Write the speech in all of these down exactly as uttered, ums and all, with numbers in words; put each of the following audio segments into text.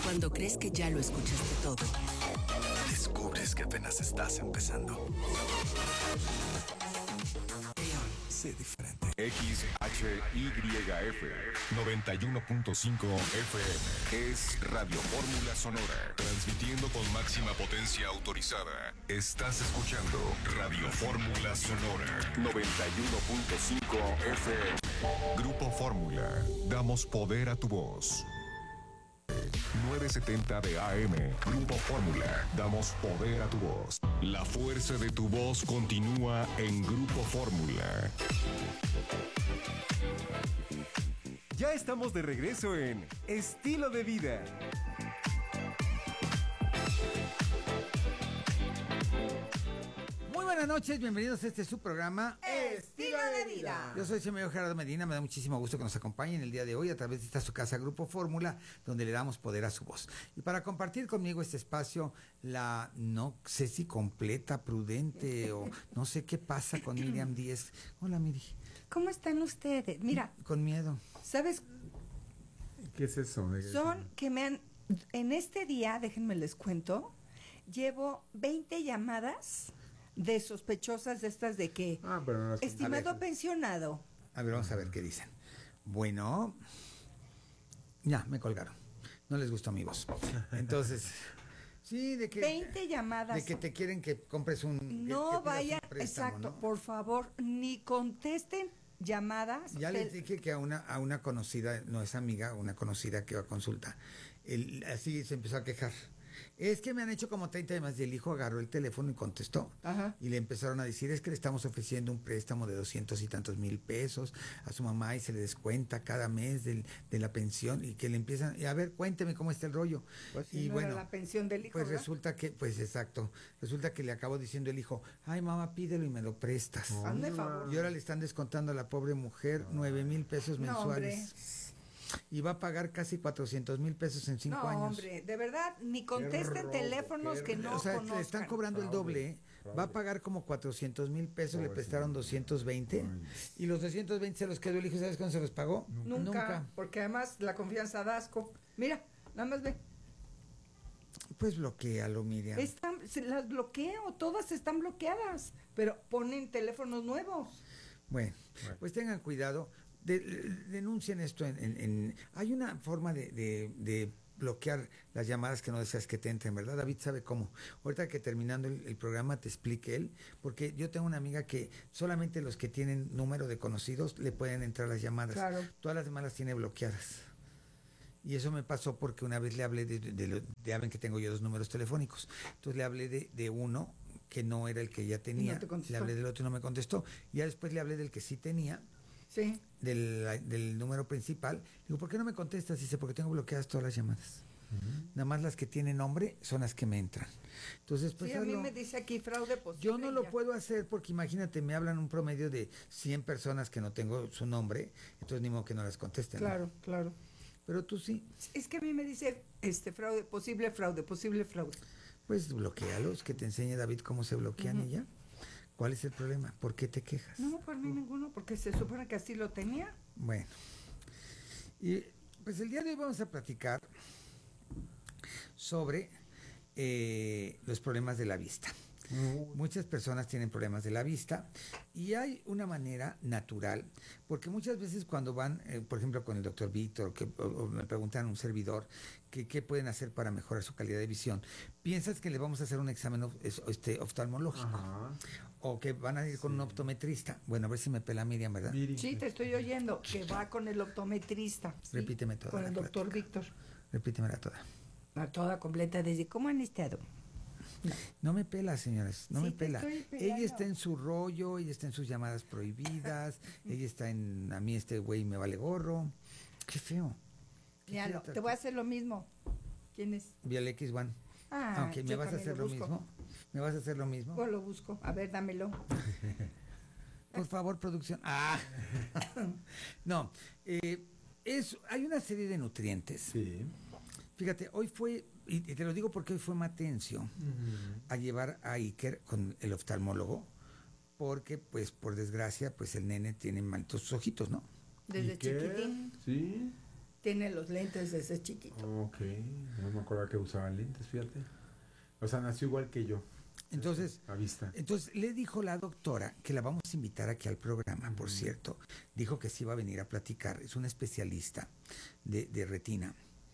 Cuando crees que ya lo escuchaste todo, descubres que apenas estás empezando. Sé diferente. X H Y F noventa y uno punto cinco F M es Radio Fórmula Sonora, transmitiendo con máxima potencia autorizada. Estás escuchando Radio Fórmula Sonora noventa y uno punto cinco F M. Grupo Fórmula, damos poder a tu voz. nueve setenta de A M. Grupo Fórmula, damos poder a tu voz. La fuerza de tu voz continúa en Grupo Fórmula. Ya estamos de regreso en Estilo de Vida. Muy buenas noches, bienvenidos a este su programa Estilo de Vida. Yo soy el señor Gerardo Medina, me da muchísimo gusto que nos acompañen el día de hoy a través de esta su casa Grupo Fórmula, donde le damos poder a su voz. Y para compartir conmigo este espacio, la no sé si completa, prudente o no sé qué pasa con Miriam Díez. Hola, Miri. ¿Cómo están ustedes? Mira, con miedo. ¿Sabes? ¿Qué es eso? Son que me han, en este día, déjenme les cuento, llevo veinte llamadas de sospechosas de estas de que, ah, pero no estimado a ver, pensionado. A ver, vamos a ver qué dicen. Bueno, ya, me colgaron. No les gustó mi voz. Entonces, sí, de que... veinte llamadas. De que te quieren que compres un... No que, que vayan, un préstamo, exacto, ¿no? por favor, ni contesten llamadas. Ya les dije que a una a una conocida, no es amiga, una conocida que va a consulta, el, así se empezó a quejar. Es que me han hecho como treinta llamadas y el hijo agarró el teléfono y contestó. Ajá. Y le empezaron a decir, es que le estamos ofreciendo un préstamo de doscientos y tantos mil pesos a su mamá y se le descuenta cada mes del, de la pensión y que le empiezan, y a ver, cuénteme cómo está el rollo. Pues y no bueno, era la pensión del hijo, pues ¿verdad? resulta que, pues exacto, resulta que le acabó diciendo el hijo, ay mamá, pídelo y me lo prestas. Oh, hazme favor. Y ahora le están descontando a la pobre mujer nueve mil pesos mensuales. No, y va a pagar casi cuatrocientos mil pesos en cinco no, años. hombre, de verdad, ni contesten robo, teléfonos que no o sea, conozcan. le están cobrando el doble, ¿eh? Va a pagar como cuatrocientos mil pesos, le prestaron doscientos veinte y los doscientos veinte se los quedó el hijo. ¿Sabes cuándo se los pagó? Nunca, Nunca. Porque además la confianza da asco. Mira, nada más ve. Pues bloquéalo, Miriam. Están, se las bloqueo, todas están bloqueadas, pero ponen teléfonos nuevos. Bueno, bueno. Pues tengan cuidado. De, de, denuncien esto en, en, en... Hay una forma de, de, de bloquear las llamadas que no deseas que te entren, ¿verdad? David sabe cómo. Ahorita que terminando el, el programa te explique él, porque yo tengo una amiga que solamente los que tienen número de conocidos le pueden entrar las llamadas. Claro. Todas las demás las tiene bloqueadas. Y eso me pasó porque una vez le hablé de, de, de, de ya ven que tengo yo dos números telefónicos. Entonces le hablé de, de uno que no era el que ya tenía. No le hablé del otro y no me contestó. Y ya después le hablé del que sí tenía. Sí. Del, del número principal. Digo, ¿por qué no me contestas? Dice, porque tengo bloqueadas todas las llamadas. Uh-huh. Nada más las que tienen nombre son las que me entran. Entonces, pues. Sí, a mí me dice aquí fraude posible. Yo no lo ya. puedo hacer porque imagínate, me hablan un promedio de cien personas que no tengo su nombre, entonces ni modo que no las contesten. Claro, ¿no? claro. Pero tú sí. Es que a mí me dice este fraude, posible fraude, posible fraude. Pues bloquealos, que te enseñe David cómo se bloquean uh-huh. y ya. ¿Cuál es el problema? ¿Por qué te quejas? No, por mí ninguno, porque se supone que así lo tenía. Bueno, y pues el día de hoy vamos a platicar sobre eh, los problemas de la vista. Uh. Muchas personas tienen problemas de la vista y hay una manera natural, porque muchas veces cuando van, eh, por ejemplo, con el doctor Víctor, que o, o me preguntan a un servidor que qué pueden hacer para mejorar su calidad de visión, piensas que le vamos a hacer un examen of, este, oftalmológico. Ajá. O que van a ir con sí. un optometrista. Bueno, a ver si me pela Miriam, ¿verdad? Miriam. Sí, te estoy oyendo, que va con el optometrista. ¿Sí? Repíteme toda. Con el doctor Víctor. Repítemela toda. La toda completa, desde cómo han estado. No. no me pela, señores, no sí, me pela. Ella está en su rollo, ella está en sus llamadas prohibidas, ella está en, a mí este güey me vale gorro. Qué feo. Qué Míralo, feo te voy a hacer lo mismo. ¿Quién es? Vial X uno. Ah, aunque me vas a hacer lo, lo mismo. ¿Me vas a hacer lo mismo? Pues lo busco. A ver, dámelo. Por favor, producción. Ah. No, eh, es, hay una serie de nutrientes. Sí. Fíjate, hoy fue, y te lo digo porque hoy fue Matencio uh-huh. a llevar a Iker con el oftalmólogo, porque, pues, por desgracia, pues el nene tiene mal sus ojitos, ¿no? Desde chiquitín. Sí. Tiene los lentes desde chiquito. Ok, no me acuerdo que usaba lentes, fíjate. O sea, nació igual que yo. Entonces, A vista. entonces le dijo la doctora que la vamos a invitar aquí al programa, por cierto. Dijo que sí iba a venir a platicar. Es una especialista de, de retina.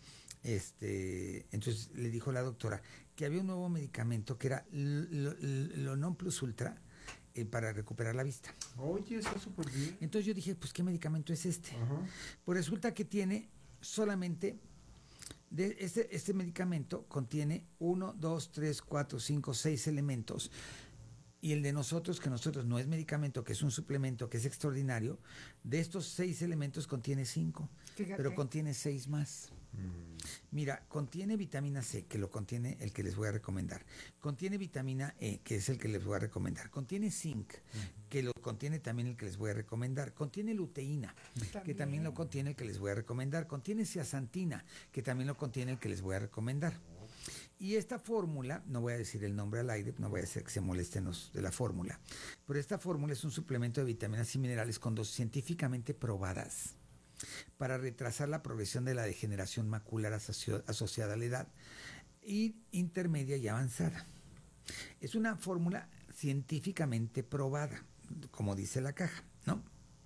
Este, entonces le dijo la doctora que había un nuevo medicamento que era lo non plus ultra eh, para recuperar la vista. Oye, está súper bien. Entonces yo dije, pues, ¿qué medicamento es este? Ajá. Pues resulta que tiene solamente, de este, este medicamento contiene uno, dos, tres, cuatro, cinco, seis elementos. Y el de nosotros, que nosotros no es medicamento, que es un suplemento, que es extraordinario, de estos seis elementos contiene cinco, Fíjate. pero contiene seis más. Mm. Mira, contiene vitamina C, que lo contiene el que les voy a recomendar. Contiene vitamina E, que es el que les voy a recomendar. Contiene zinc, que lo contiene también el que les voy a recomendar. Contiene luteína, que también lo contiene el que les voy a recomendar. Contiene zeaxantina, que también lo contiene el que les voy a recomendar. Y esta fórmula, no voy a decir el nombre al aire, no voy a hacer que se molesten los de la fórmula, pero esta fórmula es un suplemento de vitaminas y minerales con dosis científicamente probadas para retrasar la progresión de la degeneración macular asocio- asociada a la edad y intermedia y avanzada. Es una fórmula científicamente probada, como dice la caja, ¿no?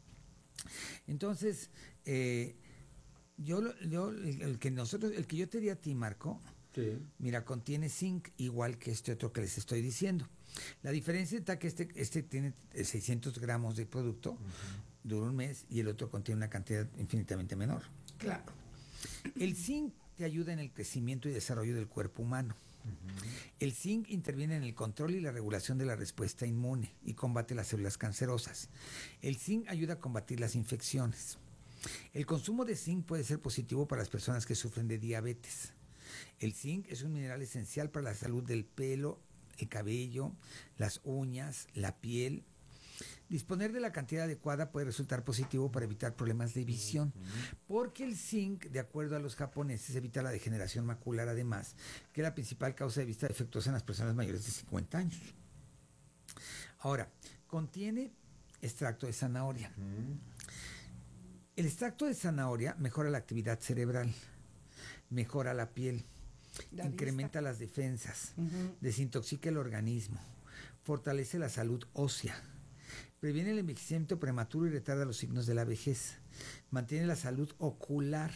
Entonces, eh, yo, lo- yo el, el que nosotros, el que yo te di a ti, Marco, Sí. mira, contiene zinc igual que este otro que les estoy diciendo. La diferencia está que este, este tiene seiscientos gramos de producto, uh-huh. dura un mes, y el otro contiene una cantidad infinitamente menor. Claro. El zinc te ayuda en el crecimiento y desarrollo del cuerpo humano. Uh-huh. El zinc interviene en el control y la regulación de la respuesta inmune y combate las células cancerosas. El zinc ayuda a combatir las infecciones. El consumo de zinc puede ser positivo para las personas que sufren de diabetes. El zinc es un mineral esencial para la salud del pelo, el cabello, las uñas, la piel. Disponer de la cantidad adecuada puede resultar positivo para evitar problemas de visión, porque el zinc, de acuerdo a los japoneses, evita la degeneración macular, además, que es la principal causa de vista defectuosa en las personas mayores de cincuenta años. Ahora, contiene extracto de zanahoria. El extracto de zanahoria mejora la actividad cerebral, mejora la piel, la incrementa vista. Las defensas, uh-huh. desintoxica el organismo, fortalece la salud ósea, previene el envejecimiento prematuro y retarda los signos de la vejez, mantiene la salud ocular.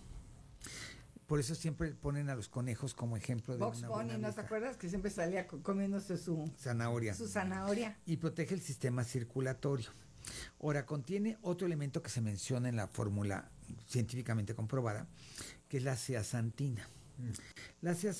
Por eso siempre ponen a los conejos como ejemplo de Box una Bunny, buena ¿no vista. te acuerdas que siempre salía comiéndose su zanahoria? Su zanahoria. Y protege el sistema circulatorio. Ahora, contiene otro elemento que se menciona en la fórmula científicamente comprobada, que es la zeaxantina. Mm. La zeaxantina